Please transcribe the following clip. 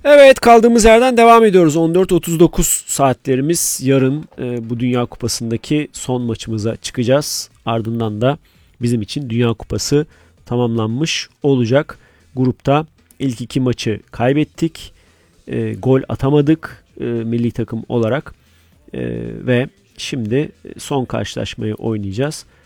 Evet, kaldığımız yerden devam ediyoruz. 14.39 saatlerimiz. Yarın bu Dünya Kupası'ndaki son maçımıza çıkacağız. Ardından da bizim için Dünya Kupası tamamlanmış olacak. Grupta ilk iki maçı kaybettik. Gol atamadık milli takım olarak. Ve şimdi son karşılaşmayı oynayacağız.